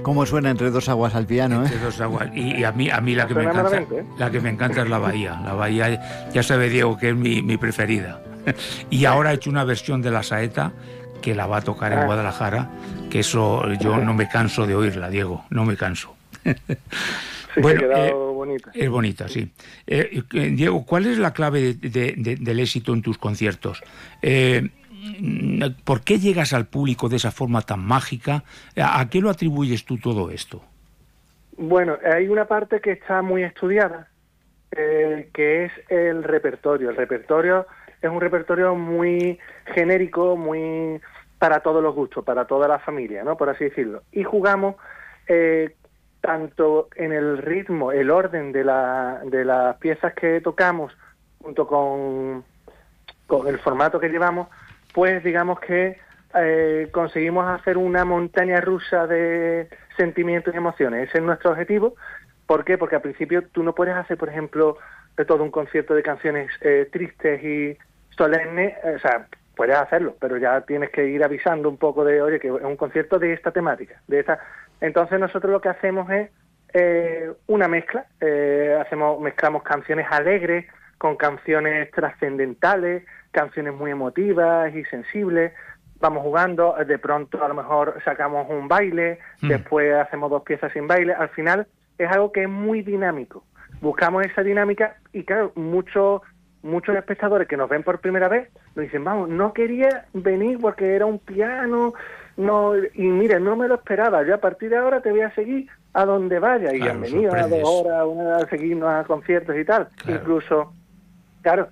Cómo suena Entre dos aguas al piano, Entre dos aguas. Y a mí la que me encanta, la que me encanta es La Bahía. La Bahía, ya sabe Diego que es mi preferida. Y ahora he hecho una versión de La Saeta que la va a tocar en Guadalajara, que eso yo no me canso de oírla, Diego, no me canso. Sí, bueno, ha quedado bonita. Es bonita, sí. Diego, ¿cuál es la clave del éxito en tus conciertos? ¿Por qué llegas al público de esa forma tan mágica? ¿A qué lo atribuyes tú todo esto? Bueno, hay una parte que está muy estudiada, que es el repertorio. El repertorio es un repertorio muy genérico, muy para todos los gustos, para toda la familia, ¿no? Por así decirlo. Y jugamos tanto en el ritmo, el orden de las piezas que tocamos, junto con el formato que llevamos, pues digamos que conseguimos hacer una montaña rusa de sentimientos y emociones. Ese es nuestro objetivo. ¿Por qué? Porque al principio tú no puedes hacer, por ejemplo, de todo un concierto de canciones tristes y solemnes, o sea, puedes hacerlo, pero ya tienes que ir avisando un poco de, oye, que es un concierto de esta temática, de esta. Entonces nosotros lo que hacemos es una mezcla, mezclamos canciones alegres con canciones trascendentales, canciones muy emotivas y sensibles, vamos jugando, de pronto a lo mejor sacamos un baile, después hacemos 2 piezas sin baile, al final es algo que es muy dinámico, buscamos esa dinámica y claro, muchos espectadores que nos ven por primera vez nos dicen, vamos, no quería venir porque era un piano, no, y mire, no me lo esperaba, yo a partir de ahora te voy a seguir a donde vaya, y han venido a 2 horas, a seguirnos a conciertos y tal, claro. Incluso, claro,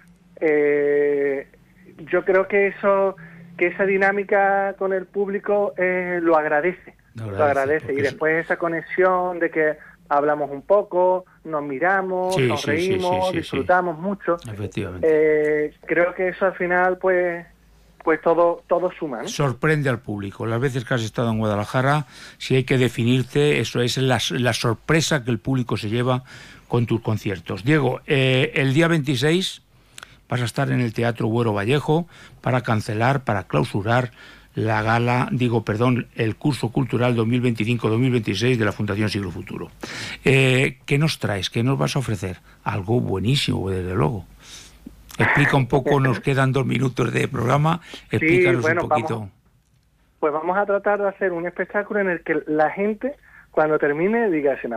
yo creo que esa dinámica con el público lo agradece, y después esa conexión de que hablamos un poco, nos miramos, nos reímos, disfrutamos mucho. Efectivamente. Creo que eso al final, pues todo suma, ¿no? Sorprende al público. Las veces que has estado en Guadalajara, si hay que definirte, eso es la sorpresa que el público se lleva con tus conciertos. Diego, el día 26 vas a estar en el Teatro Buero Vallejo para clausurar el curso cultural 2025-2026 de la Fundación Siglo Futuro. ¿Qué nos traes? ¿Qué nos vas a ofrecer? Algo buenísimo, desde luego. Explica un poco, nos quedan 2 minutos de programa, explícanos un poquito. Vamos a tratar de hacer un espectáculo en el que la gente, cuando termine, diga,